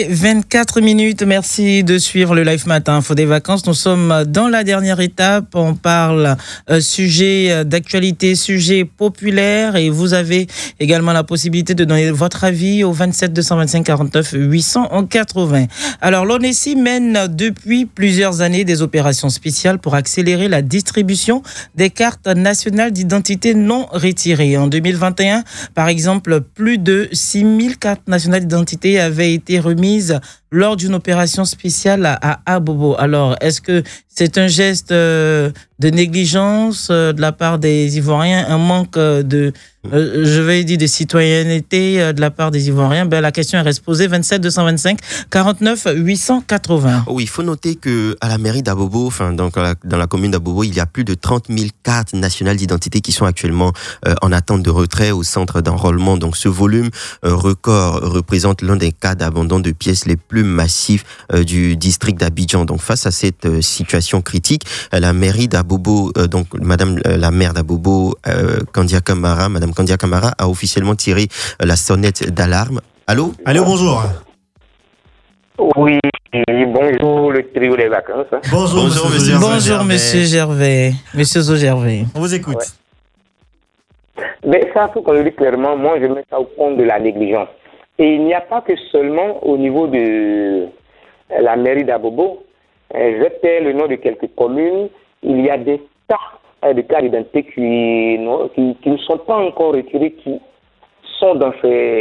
24 minutes, merci de suivre le Live Matin Info des vacances. Nous sommes dans la dernière étape. On parle sujet d'actualité, sujet populaire et vous avez également la possibilité de donner votre avis au 27 225 49 880. Alors, l'ONESI mène depuis plusieurs années des opérations spéciales pour accélérer la distribution des cartes nationales d'identité non retirées. En 2021, par exemple, plus de 6000 cartes nationales d'identité avaient été remises lors d'une opération spéciale à Abobo. Alors, est-ce que c'est un geste de négligence de la part des Ivoiriens, un manque de citoyenneté de la part des Ivoiriens? La question reste posée. 27 225 49 880. Oui, il faut noter que à la mairie d'Abobo, donc dans la commune d'Abobo, il y a plus de 30 000 cartes nationales d'identité qui sont actuellement en attente de retrait au centre d'enrôlement. Donc, ce volume record représente l'un des cas d'abandon de pièces les plus massifs du district d'Abidjan. Donc, face à cette situation critique, la mairie d'Abobo, donc Madame la maire d'Abobo, Kandia Kamara, Madame Kandia Kamara, a officiellement tiré la sonnette d'alarme. Allô, bonjour. Oui, bonjour le trio des vacances. Bonjour, monsieur. Bonjour, monsieur Gervais. Monsieur Zogervais. On vous écoute. Ouais. Mais ça, faut qu'on le dise clairement, moi je mets ça au compte de la négligence. Et il n'y a pas que seulement au niveau de la mairie d'Abobo. Je vais taire le nom de quelques communes. Il y a des tas de cartes d'identité qui ne sont pas encore retirés, qui sont dans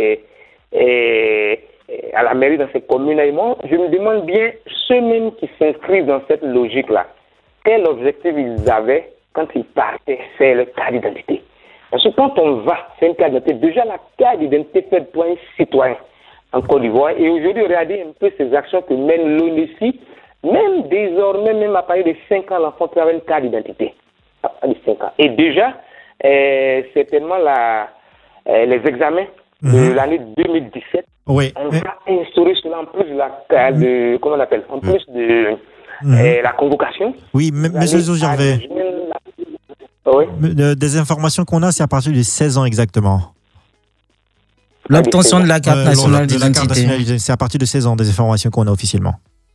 à la mairie dans ces communes. Et moi, je me demande bien, ceux-mêmes qui s'inscrivent dans cette logique-là, quel objectif ils avaient quand ils partaient faire leur carte d'identité. Parce que quand on va faire une carte d'identité, déjà la carte d'identité fait de toi un citoyen en Côte d'Ivoire. Et aujourd'hui, regardez un peu ces actions que mène l'ONESI. Même désormais, même à partir de 5 ans, l'enfant travaille une carte d'identité. À partir de 5 ans. Et déjà, certainement les examens de l'année 2017, oui. On va instaurer cela en plus de comment on appelle, en plus de la convocation. Oui, monsieur Zogervais. Oui. Des informations qu'on a, c'est à partir de 16 ans exactement. L'obtention de la carte nationale d'identité. C'est à partir de 16 ans des informations qu'on a officiellement.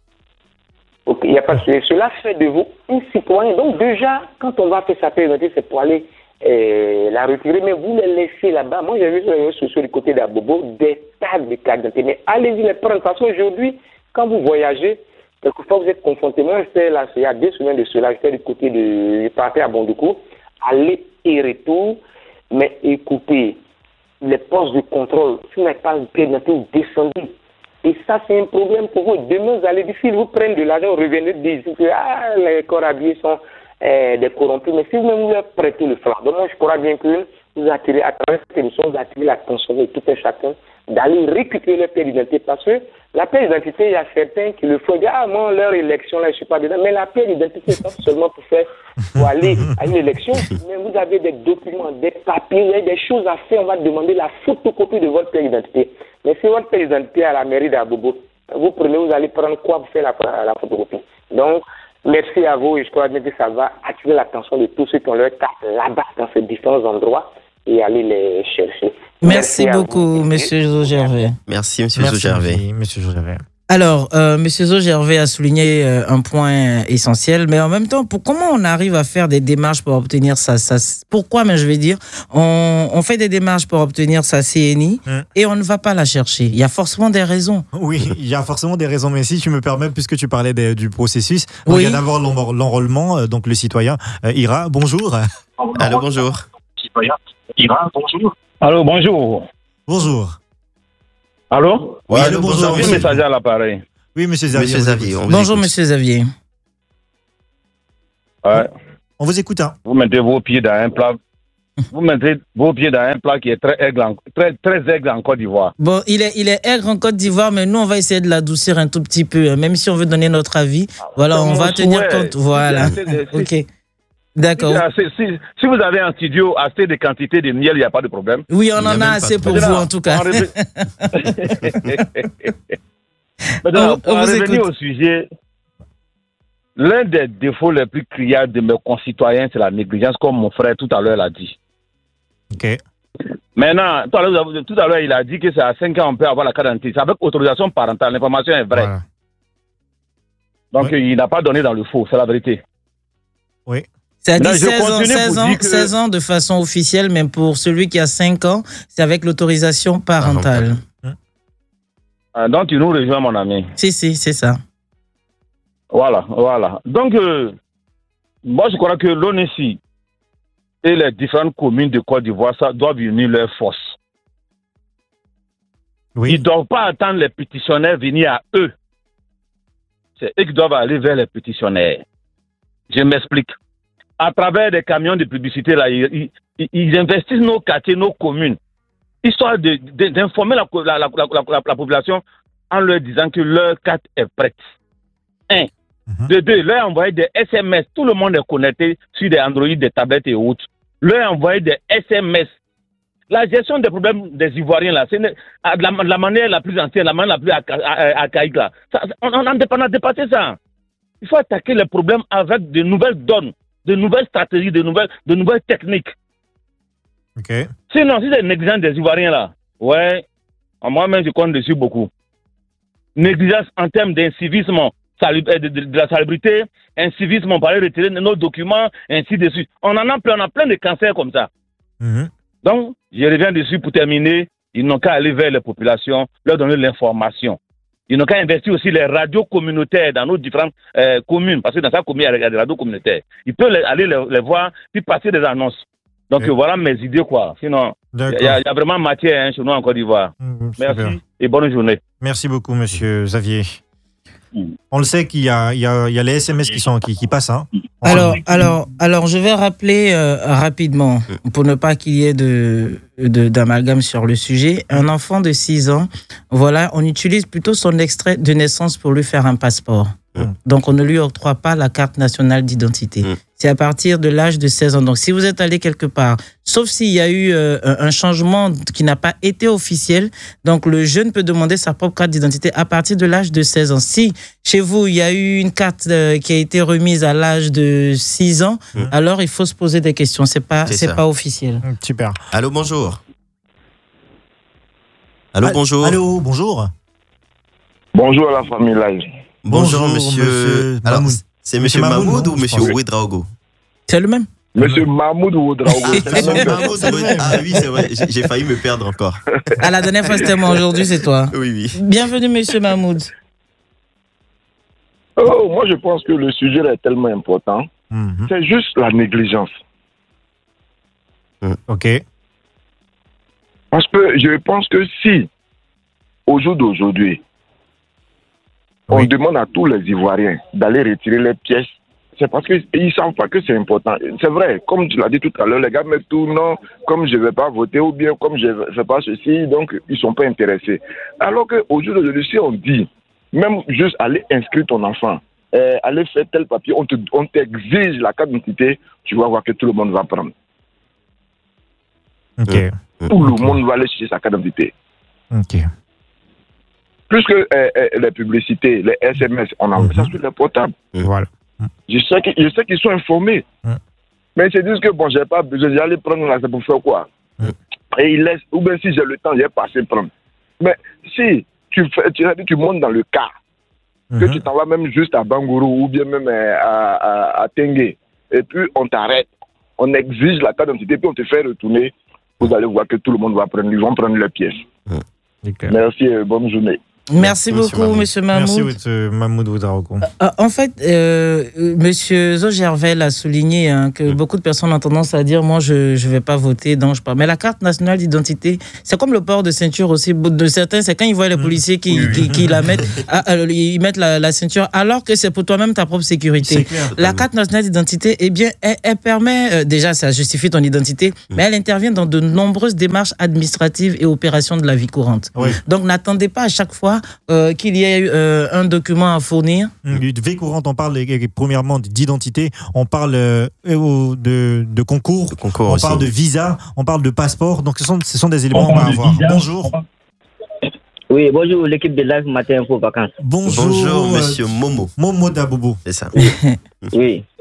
Ok, il n'y a pas de souci. Cela fait de vous un citoyen. Donc déjà, quand on va faire sa carte d'identité, c'est pour aller la retirer, mais vous les laissez là-bas. Moi, j'ai vu sur les réseaux sociaux du côté d'Abobo des tas de cartes d'identité. Mais allez-y les prendre. Parce qu'aujourd'hui, quand vous voyagez, quelquefois vous êtes confronté. Moi, j'étais là, il y a 2 semaines de cela, j'étais du côté je partais à Bondoukou, aller et retour, mais écoutez, les postes de contrôle, si vous n'avez pas une carte d'identité, vous descendez. Et ça, c'est un problème pour vous. Demain, vous allez dire, s'ils vous prennent de l'argent, revenez dire que les corps habillés sont des corrompus. Mais si vous-même vous leur prêtez le franc, donc moi, je crois bien que vous attirez, à travers cette émission, vous attirez l'attention de tout un chacun d'aller récupérer leur pièce d'identité. Parce que la pièce d'identité, il y a certains qui le font dire, moi, leur élection, là, je ne suis pas dedans. Mais la pièce d'identité, c'est pas seulement pour aller à une élection, mais vous avez des documents, des papiers, il y a des choses à faire. On va demander la photocopie de votre pièce d'identité. Mais si votre pièce d'identité à la mairie d'Abobo, vous allez prendre quoi pour faire la photocopie. Donc, merci à vous et je crois bien que ça va attirer l'attention de tous ceux qui ont leur carte là-bas dans ces différents endroits et aller les chercher. Merci beaucoup, monsieur Zogervais. Merci, monsieur Zogervais. Monsieur Zogervais. Alors, monsieur Zogervais a souligné un point essentiel, mais en même temps, comment on arrive à faire des démarches pour obtenir ça pourquoi, je vais dire, on fait des démarches pour obtenir sa CNI et on ne va pas la chercher. Il y a forcément des raisons. Oui, il y a forcément des raisons, mais si tu me permets, puisque tu parlais du processus, donc il y a d'abord l'enrôlement, donc le citoyen. Ira, bonjour. Allô, bonjour. Citoyen. Ira, bonjour. Allô, bonjour. Bonjour. Allô? Oui, allô, bonjour. Un messager à l'appareil. Oui, monsieur Xavier. Bonjour, monsieur Xavier. Ouais. On vous écoute. Vous mettez vos pieds dans un plat. Vous mettez vos pieds dans un plat qui est très aigre en Côte d'Ivoire. Bon, il est aigre en Côte d'Ivoire, mais nous, on va essayer de l'adoucir un tout petit peu. Même si on veut donner notre avis, voilà, on va tenir compte. Voilà. Ok. D'accord. Si vous avez un studio assez de quantité de miel, il n'y a pas de problème. Oui, on en a assez pour vous, en tout cas. Maintenant, pour revenir au sujet, l'un des défauts les plus criards de mes concitoyens, c'est la négligence, comme mon frère tout à l'heure l'a dit. Ok. Maintenant, tout à l'heure, il a dit que c'est à 5 ans on peut avoir la carte d'identité. C'est avec autorisation parentale. L'information est vraie. Voilà. Donc, il n'a pas donné dans le faux. C'est la vérité. Oui. Ça dit Là, je 16 ans de façon officielle, mais pour celui qui a 5 ans, c'est avec l'autorisation parentale. Donc, tu nous rejoins, mon ami. Si, c'est ça. Voilà. Donc, moi, je crois que l'ONESI et les différentes communes de Côte d'Ivoire, ça doivent unir leurs forces. Oui. Ils ne doivent pas attendre les pétitionnaires venir à eux. C'est eux qui doivent aller vers les pétitionnaires. Je m'explique. À travers des camions de publicité, là, ils investissent nos quartiers, nos communes, histoire d'informer la population en leur disant que leur carte est prête. Un. De deux, leur envoyer des SMS. Tout le monde est connecté sur des Android, des tablettes et autres. Leur envoyer des SMS. La gestion des problèmes des Ivoiriens, là, c'est la manière la plus ancienne, la manière la plus archaïque, là. On a dépassé ça. Il faut attaquer les problèmes avec de nouvelles donnes, de nouvelles stratégies, de nouvelles techniques. Ok. Sinon, si c'est négligence des Ivoiriens, là, ouais, moi-même, je compte dessus beaucoup. Négligence en termes d'incivisme, de la salubrité, incivisme, on parlait de retirer nos documents, ainsi de suite. On a plein de cancers comme ça. Donc, je reviens dessus pour terminer. Ils n'ont qu'à aller vers les populations, leur donner l'information. Ils n'ont qu'à investir aussi les radios communautaires dans nos différentes communes, parce que dans chaque commune, il y a des radios communautaires. Ils peuvent aller les voir, puis passer des annonces. Donc, voilà mes idées, quoi. Sinon, il y a vraiment matière chez nous en Côte d'Ivoire. Merci et bonne journée. Merci beaucoup, monsieur Xavier. On le sait qu'il y a les SMS qui passent. Hein. Alors, je vais rappeler rapidement, pour ne pas qu'il y ait d'amalgame sur le sujet. Un enfant de 6 ans, voilà, on utilise plutôt son extrait de naissance pour lui faire un passeport. Donc, on ne lui octroie pas la carte nationale d'identité. C'est à partir de l'âge de 16 ans. Donc, si vous êtes allé quelque part, sauf s'il y a eu un changement qui n'a pas été officiel, donc le jeune peut demander sa propre carte d'identité à partir de l'âge de 16 ans. Si chez vous, il y a eu une carte qui a été remise à l'âge de 6 ans, alors il faut se poser des questions. C'est pas officiel. Super. Allô, bonjour. Bonjour. Allô, bonjour. Bonjour à la famille Live. Bonjour, monsieur. Alors, c'est monsieur Mahmoud ou monsieur Ouedraogo? C'est le même. Monsieur Mahmoud Ouedraogo. Ah oui, c'est vrai. J'ai failli me perdre encore. À la dernière fois, c'était moi. Aujourd'hui, c'est toi. Oui. Bienvenue, monsieur Mahmoud. Moi, je pense que le sujet est tellement important. C'est juste la négligence. Ok. Parce que je pense que si, au jour d'aujourd'hui, on demande à tous les Ivoiriens d'aller retirer les pièces, c'est parce qu'ils ne savent pas que c'est important. C'est vrai, comme tu l'as dit tout à l'heure, les gars mettent tout, non, comme je ne vais pas voter, ou bien comme je ne fais pas ceci, donc ils ne sont pas intéressés. Alors qu'au jour d'aujourd'hui, si on dit, même juste aller inscrire ton enfant, aller faire tel papier, on t'exige la carte d'identité, tu vas voir que tout le monde va prendre. Ok. Tout le monde va aller chercher sa carte d'identité. Ok. Plus que les publicités, les SMS, on a ça sur les portables. Voilà. Je sais qu'ils sont informés. Mais ils se disent que bon, j'ai pas besoin d'aller prendre là, c'est pour faire quoi? Et ils laissent, ou bien si j'ai le temps, j'ai passé prendre. Mais si tu montes dans le car, que tu t'en vas même juste à Bangourou ou bien même à Tengue, et puis on t'arrête, on exige la carte d'identité, puis on te fait retourner, vous allez voir que tout le monde ils vont prendre leurs pièces. Merci et bonne journée. Merci beaucoup, monsieur Mahmoud. Merci, Mahmoud Ouedraogo. En fait, monsieur Zogervel a souligné que beaucoup de personnes ont tendance à dire moi, je ne vais pas voter, donc je parle. Mais la carte nationale d'identité, c'est comme le port de ceinture aussi. De certains, c'est quand ils voient les policiers qui la mettent, ils mettent la ceinture, alors que c'est pour toi-même ta propre sécurité. Clair, la carte nationale d'identité, eh bien, elle permet, déjà, ça justifie ton identité, mais elle intervient dans de nombreuses démarches administratives et opérations de la vie courante. Donc, n'attendez pas à chaque fois qu'il y ait un document à fournir. De vie courante, on parle premièrement d'identité, on parle de concours, on aussi. Parle de visa, on parle de passeport, donc ce sont des éléments à avoir. Bonjour. Oui, bonjour l'équipe de Live Matin Info Vacances. Bonjour monsieur Momo. Momo Dabobo. C'est ça. Oui.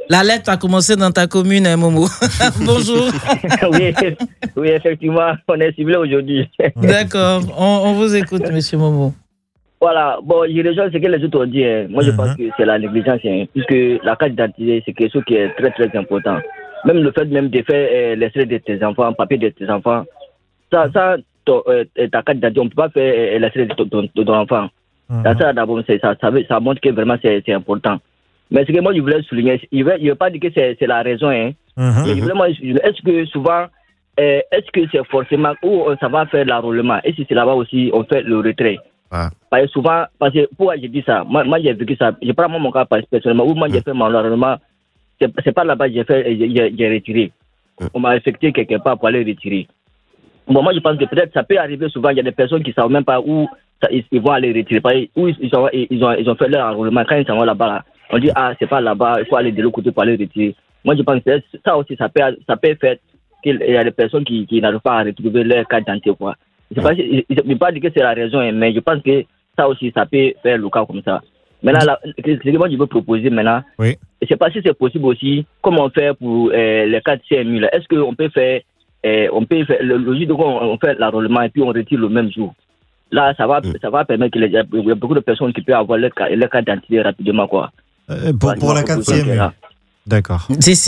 La lettre a commencé dans ta commune, hein, Momo. Bonjour. oui, effectivement, on est ciblé aujourd'hui. D'accord, on vous écoute, monsieur Momo. Voilà, bon, je rejoins ce que les autres ont dit. Hein. Moi, je pense que c'est la négligence, hein, puisque la carte d'identité, c'est quelque chose qui est très, très important. Même le fait même de faire l'extrait de tes enfants, papier de tes enfants, ta carte d'identité, on ne peut pas faire l'extrait de ton enfant. Ça, d'abord, ça montre que vraiment c'est important. Mais ce que moi, je voulais souligner, je ne veux pas dire que c'est la raison. Hein. Est-ce que souvent, est-ce que c'est forcément où ça va faire l'enrôlement? Et si c'est là-bas aussi, on fait le retrait? Parce que souvent, pourquoi je dis ça? Moi j'ai vécu ça. Je prends mon cas personnellement, où moi j'ai fait mon enrôlement, c'est pas là-bas que j'ai retiré. On m'a affecté quelque part pour aller retirer. Bon, moi je pense que peut-être ça peut arriver souvent, il y a des personnes qui ne savent même pas où ils vont aller retirer. Où ils ont fait leur enrôlement. Quand ils s'en vont là-bas, là, on dit, c'est pas là-bas, il faut aller de l'autre côté pour aller retirer. Moi je pense que ça aussi, ça peut faire qu'il y a des personnes qui n'arrivent pas à retrouver leur carte d'identité, quoi. Je ne peux pas dire que c'est la raison, mais je pense que ça aussi, ça peut faire le cas comme ça. Maintenant, ce que moi je veux proposer maintenant, je ne sais pas si c'est possible aussi, comment on fait pour les cartes CMU. Là. Est-ce qu'on peut faire, le jour où on fait l'enrôlement et puis on retire le même jour? Là, ça va permettre qu'il y a beaucoup de personnes qui peuvent avoir leur carte d'identité rapidement, quoi. Pour la carte CMU. D'accord.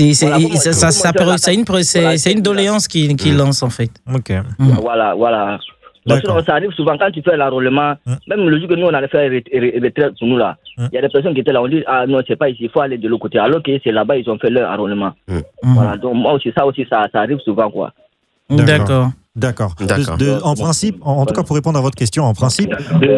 C'est une doléance qu'il lance en fait. Ok. Voilà. Parce que ça arrive souvent quand tu fais l'enrôlement, même le jour que nous on allait faire retraite sur nous là, il y a des personnes qui étaient là, on dit non c'est pas ici, il faut aller de l'autre côté, alors que c'est là-bas ils ont fait leur enrôlement. Voilà, donc moi aussi ça arrive souvent quoi. D'accord. En principe, en tout cas pour répondre à votre question, en principe,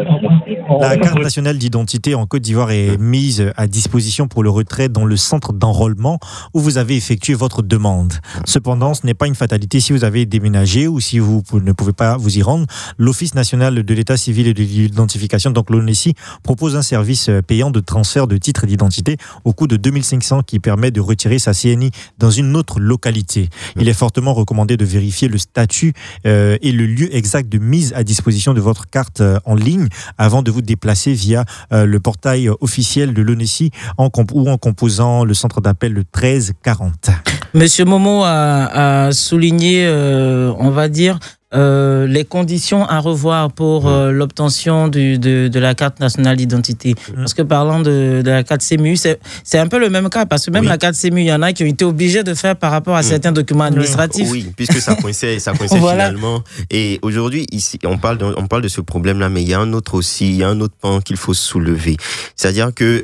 la carte nationale d'identité en Côte d'Ivoire est mise à disposition pour le retrait dans le centre d'enrôlement où vous avez effectué votre demande. Cependant, ce n'est pas une fatalité si vous avez déménagé ou si vous ne pouvez pas vous y rendre. L'Office national de l'état civil et de l'identification, donc l'ONECI, propose un service payant de transfert de titre d'identité au coût de 2500 qui permet de retirer sa CNI dans une autre localité. Il est fortement recommandé de vérifier le statut et le lieu exact de mise à disposition de votre carte en ligne avant de vous déplacer via le portail officiel de l'ONECI ou en composant le centre d'appel le 1340. Monsieur Momo a souligné, on va dire, les conditions à revoir pour l'obtention de la carte nationale d'identité. Parce que parlant de la carte CMU, c'est un peu le même cas, parce que même la carte CMU, il y en a qui ont été obligés de faire par rapport à certains documents administratifs. Oui, puisque ça coinçait voilà. Finalement. Et aujourd'hui, ici, on parle de ce problème-là, mais il y a un autre pan qu'il faut soulever. C'est-à-dire que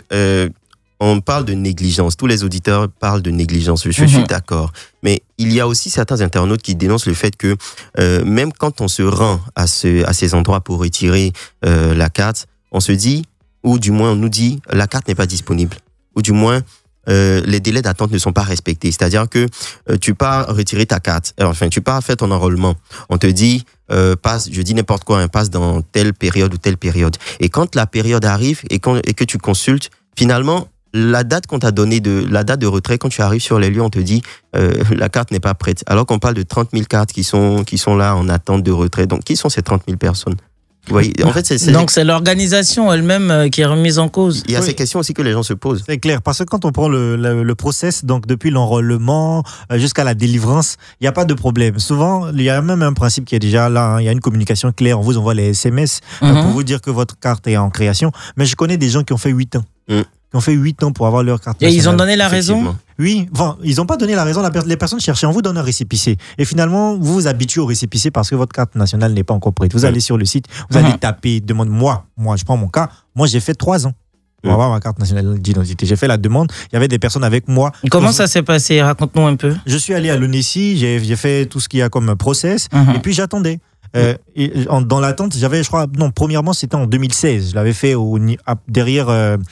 on parle de négligence. Tous les auditeurs parlent de négligence. Je suis d'accord. Mais il y a aussi certains internautes qui dénoncent le fait que même quand on se rend à ces endroits pour retirer la carte, on se dit, ou du moins on nous dit, la carte n'est pas disponible. Ou du moins, les délais d'attente ne sont pas respectés. C'est-à-dire que tu pars retirer ta carte. Tu pars faire ton enrôlement. On te dit, passe, je dis n'importe quoi, passe dans telle période ou telle période. Et quand la période arrive et que tu consultes, finalement, la date qu'on t'a donnée la date de retrait, quand tu arrives sur les lieux, on te dit la carte n'est pas prête. Alors qu'on parle de 30 000 cartes qui sont là en attente de retrait. Donc, qui sont ces 30 000 personnes? Vous voyez, en fait, donc, c'est l'organisation elle-même qui est remise en cause. Il y a ces questions aussi que les gens se posent. C'est clair, parce que quand on prend le process, donc depuis l'enrôlement jusqu'à la délivrance, il n'y a pas de problème. Souvent, il y a même un principe qui est déjà là. Il y a une communication claire. On vous envoie les SMS pour vous dire que votre carte est en création. Mais je connais des gens qui ont fait 8 ans. Qui ont fait 8 ans pour avoir leur carte nationale. Et ils ont donné la raison? Oui, ils n'ont pas donné la raison. Les personnes cherchaient, on vous donne un récépissé. Et finalement, vous vous habituez au récépissé parce que votre carte nationale n'est pas encore prête. Vous allez sur le site, vous allez taper, demande moi, je prends mon cas. Moi, j'ai fait 3 ans pour avoir ma carte nationale d'identité. J'ai fait la demande. Il y avait des personnes avec moi. Comment ça s'est passé? Raconte-nous un peu. Je suis allé à l'ONECI, j'ai fait tout ce qu'il y a comme process. Et puis, j'attendais. Dans l'attente, premièrement, c'était en 2016. Je l'avais fait derrière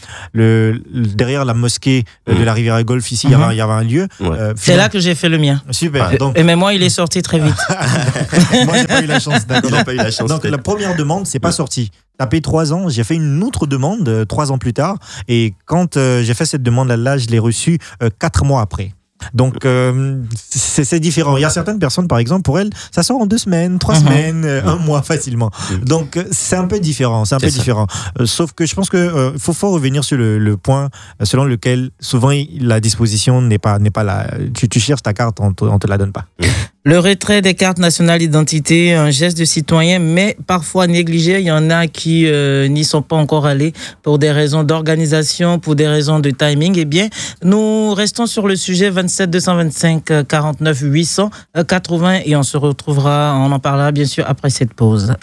la mosquée de la Riviera Golf ici. Il y avait un lieu. C'est là que j'ai fait le mien. Super. Mais moi, il est sorti très vite. Moi, j'ai pas eu la chance. Donc, la première demande, c'est pas sorti. Tapé 3 ans, j'ai fait une autre demande 3 ans plus tard. Et quand j'ai fait cette demande-là, je l'ai reçue 4 mois après. Donc, c'est différent. Il y a certaines personnes, par exemple, pour elles, ça sort en 2 semaines, 3 semaines, 1 mois facilement. Donc, c'est un peu différent. Sauf que je pense que faut revenir sur le point selon lequel souvent la disposition n'est pas là. Tu cherches ta carte, on te la donne pas. Le retrait des cartes nationales d'identité, un geste de citoyen, mais parfois négligé. Il y en a qui n'y sont pas encore allés pour des raisons d'organisation, pour des raisons de timing. Eh bien, nous restons sur le sujet 27 225 49 880 et on en parlera bien sûr après cette pause.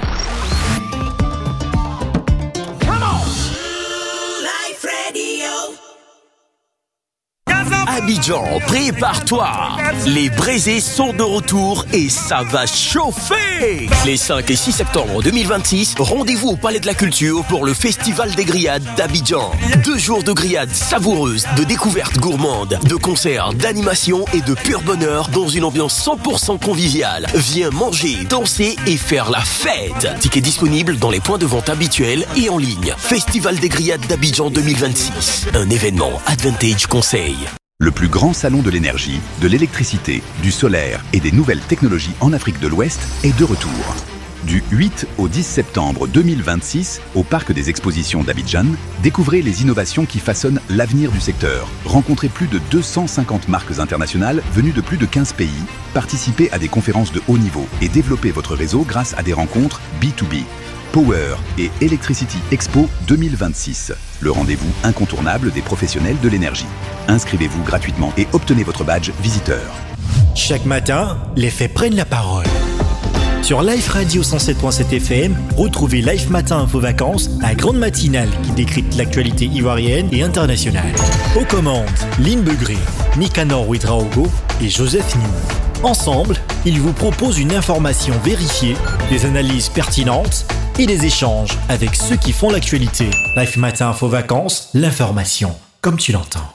Abidjan, prépare-toi. Les Braisés sont de retour et ça va chauffer. Les 5 et 6 septembre 2026, rendez-vous au Palais de la Culture pour le Festival des Grillades d'Abidjan. 2 jours de grillades savoureuses, de découvertes gourmandes, de concerts, d'animations et de pur bonheur dans une ambiance 100% conviviale. Viens manger, danser et faire la fête. Tickets disponibles dans les points de vente habituels et en ligne. Festival des Grillades d'Abidjan 2026. Un événement Advantage Conseil. Le plus grand salon de l'énergie, de l'électricité, du solaire et des nouvelles technologies en Afrique de l'Ouest est de retour. Du 8 au 10 septembre 2026, au Parc des Expositions d'Abidjan, découvrez les innovations qui façonnent l'avenir du secteur. Rencontrez plus de 250 marques internationales venues de plus de 15 pays, participez à des conférences de haut niveau et développez votre réseau grâce à des rencontres B2B. Power et Electricity Expo 2026, le rendez-vous incontournable des professionnels de l'énergie. Inscrivez-vous gratuitement et obtenez votre badge visiteur. Chaque matin, les faits prennent la parole. Sur Life Radio 107.7 FM, retrouvez Life Matin Info Vacances, la grande matinale qui décrypte l'actualité ivoirienne et internationale. Aux commandes, Lynn Begré, Nicanor Ouedraogo et Joseph New. Ensemble, ils vous proposent une information vérifiée, des analyses pertinentes et des échanges avec ceux qui font l'actualité. Life Matin Info Vacances, l'information comme tu l'entends.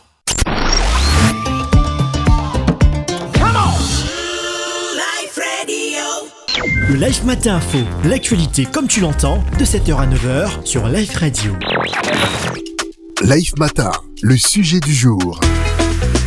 Le Life Matin Info, l'actualité comme tu l'entends, de 7h à 9h sur Life Radio. Life Matin, le sujet du jour.